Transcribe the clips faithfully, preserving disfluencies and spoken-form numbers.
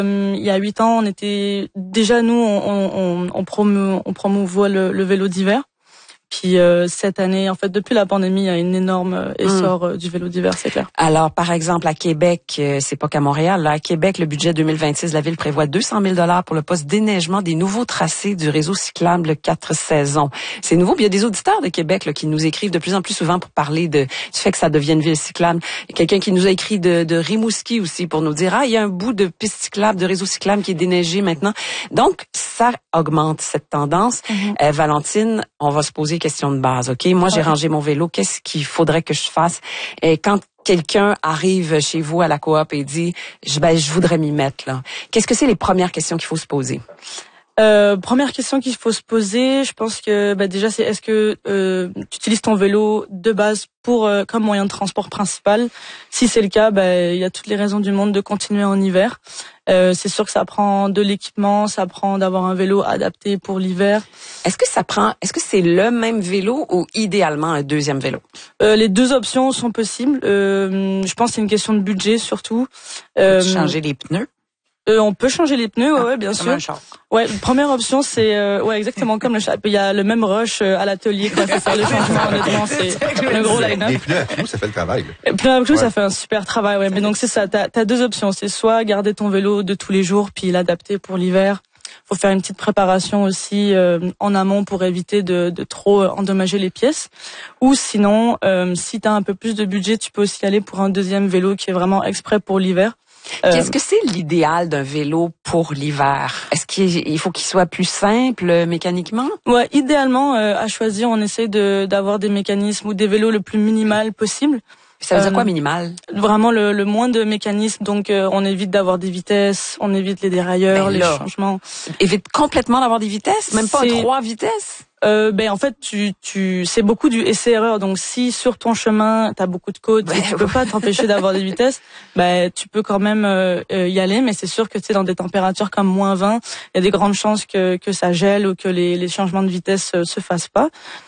Il y a huit ans, on était déjà nous, on, on, on, promou, on promouvoit le, le vélo d'hiver. Puis euh, cette année, en fait, depuis la pandémie, il y a une énorme essor mmh. du vélo d'hiver, c'est clair. Alors, par exemple, à Québec, euh, c'est pas qu'à Montréal, là, à Québec, le budget deux mille vingt-six, la ville prévoit deux cent mille dollars pour le poste déneigement des nouveaux tracés du réseau cyclable quatre saisons. C'est nouveau. Puis il y a des auditeurs de Québec là, qui nous écrivent de plus en plus souvent pour parler de, du fait que ça devient une ville cyclable. Il y a quelqu'un qui nous a écrit de, de Rimouski aussi pour nous dire, ah, il y a un bout de piste cyclable, de réseau cyclable qui est déneigé maintenant. Donc, ça augmente cette tendance. Mmh. Euh, Valentine, on va se poser question de base, OK? Moi, j'ai ouais. rangé mon vélo. Qu'est-ce qu'il faudrait que je fasse? Et quand quelqu'un arrive chez vous à la coop et dit, je, ben, je voudrais m'y mettre, là. Qu'est-ce que c'est les premières questions qu'il faut se poser? Euh, première question qu'il faut se poser, je pense que bah, déjà c'est est-ce que euh, tu utilises ton vélo de base pour euh, comme moyen de transport principal. Si c'est le cas, bah, il y a toutes les raisons du monde de continuer en hiver. Euh, c'est sûr que ça prend de l'équipement, ça prend d'avoir un vélo adapté pour l'hiver. Est-ce que ça prend, est-ce que c'est le même vélo ou idéalement un deuxième vélo? Euh, les deux options sont possibles. Euh, je pense que c'est une question de budget surtout. Euh, changer les pneus? Euh, on peut changer les pneus, ah, ouais, bien sûr. sûr. Un char. Ouais, première option, c'est euh, ouais, exactement comme le char. Il y a le même rush euh, à l'atelier quand il faut faire le changement. Honnêtement, c'est le gros line-up. Les pneus à clous, ça fait le travail. Les pneus à clous, ouais. ça fait un super travail. Ouais, mais donc c'est ça. T'as, t'as deux options. C'est soit garder ton vélo de tous les jours puis l'adapter pour l'hiver. Faut faire une petite préparation aussi euh, en amont pour éviter de, de trop endommager les pièces. Ou sinon, euh, si t'as un peu plus de budget, tu peux aussi aller pour un deuxième vélo qui est vraiment exprès pour l'hiver. Qu'est-ce que c'est l'idéal d'un vélo pour l'hiver? Est-ce qu'il faut qu'il soit plus simple euh, mécaniquement? Ouais, idéalement, euh, à choisir, on essaie de d'avoir des mécanismes ou des vélos le plus minimal possible. Ça veut dire euh, quoi minimal? Vraiment le, le moins de mécanismes, donc euh, on évite d'avoir des vitesses, on évite les dérailleurs, ben là, les changements. Évite complètement d'avoir des vitesses? Même pas trois vitesses? Euh, ben en fait tu tu c'est beaucoup du essai-erreur, donc si sur ton chemin t'as beaucoup de côtes ben, et tu peux ouais. pas t'empêcher d'avoir des vitesses, ben tu peux quand même euh, y aller, mais c'est sûr que tu sais dans des températures comme moins vingt, il y a des grandes chances que que ça gèle ou que les les changements de vitesse euh, se fassent pas.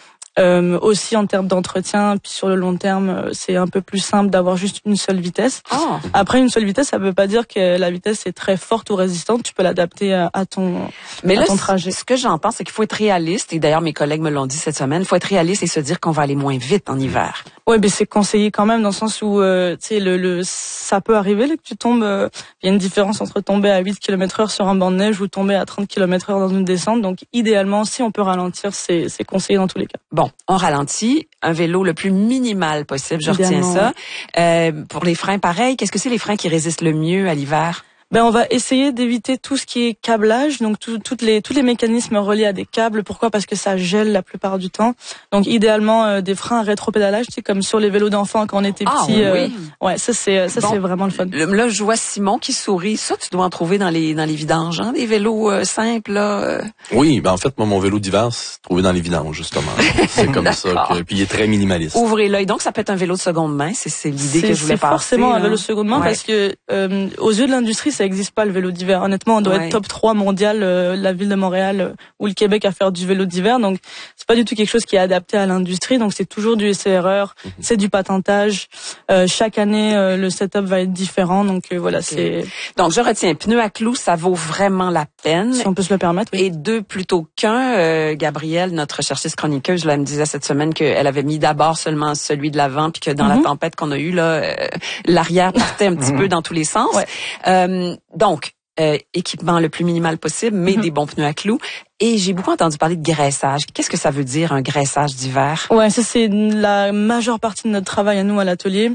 Euh, aussi en termes d'entretien, puis sur le long terme, c'est un peu plus simple d'avoir juste une seule vitesse. Oh. Après, une seule vitesse, ça veut pas dire que la vitesse est très forte ou résistante. Tu peux l'adapter à, à ton, Mais à là, ton trajet. Ce que j'entends, c'est qu'il faut être réaliste. Et d'ailleurs, mes collègues me l'ont dit cette semaine. Il faut être réaliste et se dire qu'on va aller moins vite en hiver. Ouais, mais c'est conseillé quand même dans le sens où, euh, tu sais, le, le, ça peut arriver là, que tu tombes. Il euh, y a une différence entre tomber à huit kilomètres heure sur un banc de neige ou tomber à trente kilomètres heure dans une descente. Donc, idéalement, si on peut ralentir, c'est, c'est conseillé dans tous les cas. Bon, on ralentit. Un vélo le plus minimal possible, je retiens ça. Euh, pour les freins, pareil. Qu'est-ce que c'est les freins qui résistent le mieux à l'hiver? Ben on va essayer d'éviter tout ce qui est câblage, donc tout, toutes les tous les mécanismes reliés à des câbles. Pourquoi? Parce que ça gèle la plupart du temps. Donc idéalement euh, des freins à rétropédalage, tu sais, comme sur les vélos d'enfants quand on était ah, petit. Oui. Euh, ouais, ça c'est ça bon, c'est vraiment le fun. Là, je vois Simon qui sourit. Ça, tu dois en trouver dans les dans les vidanges, hein, des vélos euh, simples là. Euh... Oui, ben en fait, moi mon vélo d'hiver, c'est trouvé dans les vidanges justement. C'est comme ça. Que, puis il est très minimaliste. Ouvrez l'œil. Donc ça peut être un vélo de seconde main. C'est c'est l'idée c'est, que je voulais c'est passer. C'est forcément là. un vélo de seconde main ouais. parce que euh, aux yeux de l'industrie, ça existe pas le vélo d'hiver. Honnêtement, on doit ouais. être top trois mondial, euh, la ville de Montréal euh, ou le Québec à faire du vélo d'hiver. Donc, c'est pas du tout quelque chose qui est adapté à l'industrie. Donc, c'est toujours du essai-erreur, mm-hmm. c'est du patentage. Euh, chaque année, euh, le setup va être différent. Donc, euh, voilà, okay. c'est... Donc, je retiens, pneus à clous, ça vaut vraiment la peine. Si on peut se le permettre, oui. Et deux plutôt qu'un. Euh, Gabrielle, notre chercheuse chroniqueuse, là, elle me disait cette semaine qu'elle avait mis d'abord seulement celui de l'avant, puis que dans mm-hmm. la tempête qu'on a eue, là, euh, l'arrière partait un petit peu dans tous les sens. Ouais. Euh, donc, Euh, équipement le plus minimal possible, mais mm-hmm. des bons pneus à clous. Et j'ai beaucoup entendu parler de graissage. Qu'est-ce que ça veut dire, un graissage d'hiver? Ouais, ça c'est la majeure partie de notre travail à nous à l'atelier.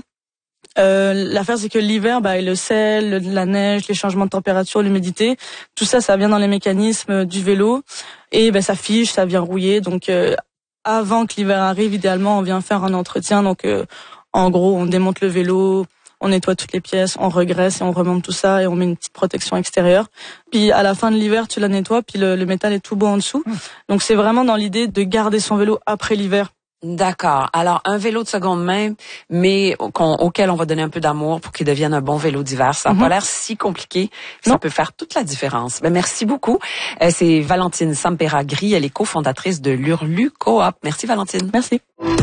Euh, l'affaire c'est que l'hiver, bah, le sel, le, la neige, les changements de température, l'humidité, tout ça, ça vient dans les mécanismes du vélo et bah, ça fiche, ça vient rouiller. Donc euh, avant que l'hiver arrive, idéalement, on vient faire un entretien. Donc euh, en gros, on démonte le vélo, on nettoie toutes les pièces, on regraisse et on remonte tout ça et on met une petite protection extérieure. Puis à la fin de l'hiver, tu la nettoies, puis le, le métal est tout beau en dessous. Mmh. Donc c'est vraiment dans l'idée de garder son vélo après l'hiver. D'accord. Alors, un vélo de seconde main, mais qu'on, auquel on va donner un peu d'amour pour qu'il devienne un bon vélo d'hiver. Ça n'a mmh. pas l'air si compliqué. Ça non. peut faire toute la différence. Ben, merci beaucoup. Euh, c'est Valentine Sampera-Gris. Elle est cofondatrice de l'Hurlu Coop. Merci, Valentine. Merci.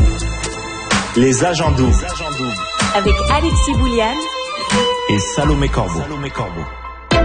Les agents doubles. Avec Alexis Bouliane et Salomé Corbeau. Salomé Corbeau.